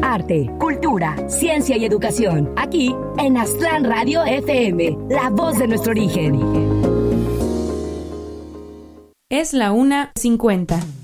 arte, cultura, ciencia y educación. Aquí en Aztlán Radio FM, la voz de nuestro origen. Es la 1:50.